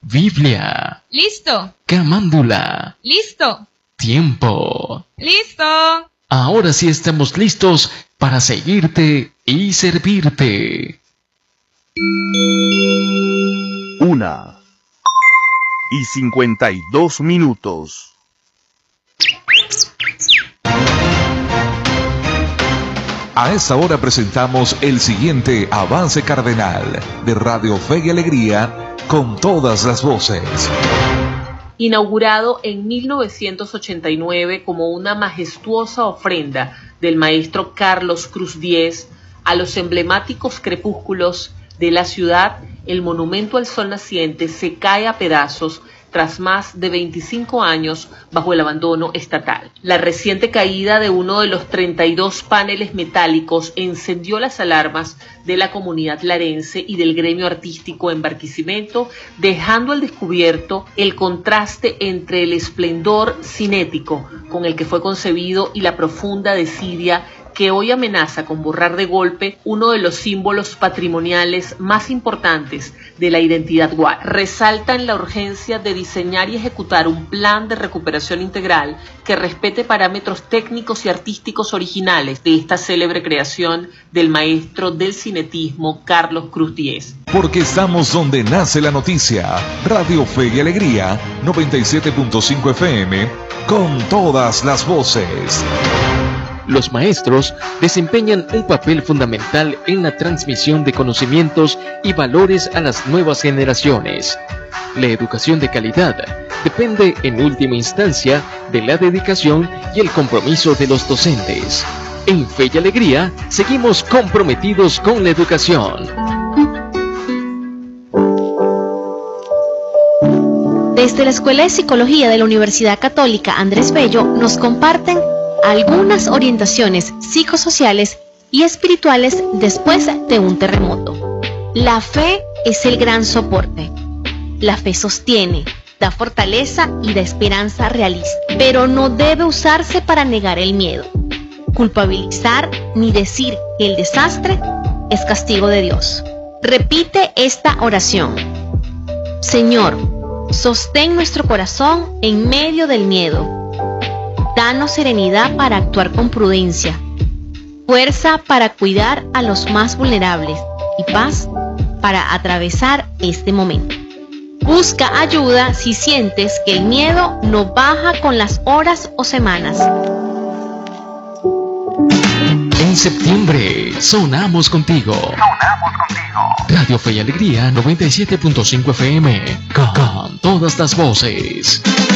Biblia. Listo. Camándula. Listo. Tiempo. Listo. Ahora sí estamos listos para seguirte y servirte. 1:52. A esta hora presentamos el siguiente avance cardenal de Radio Fe y Alegría con todas las voces. Inaugurado en 1989 como una majestuosa ofrenda del maestro Carlos Cruz Diez a los emblemáticos crepúsculos de la ciudad, el monumento al sol naciente se cae a pedazos tras más de 25 años bajo el abandono estatal. La reciente caída de uno de los 32 paneles metálicos encendió las alarmas de la comunidad larense y del gremio artístico en Barquisimeto, dejando al descubierto el contraste entre el esplendor cinético con el que fue concebido y la profunda desidia que hoy amenaza con borrar de golpe uno de los símbolos patrimoniales más importantes de la identidad guara. Resaltan la urgencia de diseñar y ejecutar un plan de recuperación integral que respete parámetros técnicos y artísticos originales de esta célebre creación del maestro del cinetismo Carlos Cruz Diez. Porque estamos donde nace la noticia. Radio Fe y Alegría, 97.5 FM, con todas las voces. Los maestros desempeñan un papel fundamental en la transmisión de conocimientos y valores a las nuevas generaciones. La educación de calidad depende en última instancia de la dedicación y el compromiso de los docentes. En Fe y Alegría seguimos comprometidos con la educación. Desde la Escuela de Psicología de la Universidad Católica Andrés Bello nos comparten algunas orientaciones psicosociales y espirituales después de un terremoto. La fe es el gran soporte. La fe sostiene, da fortaleza y da esperanza realista, pero no debe usarse para negar el miedo, culpabilizar ni decir que el desastre es castigo de Dios. Repite esta oración: Señor, sostén nuestro corazón en medio del miedo. Danos serenidad para actuar con prudencia, fuerza para cuidar a los más vulnerables y paz para atravesar este momento. Busca ayuda si sientes que el miedo no baja con las horas o semanas. En septiembre, sonamos contigo. Radio Fe y Alegría 97.5 FM, con todas las voces.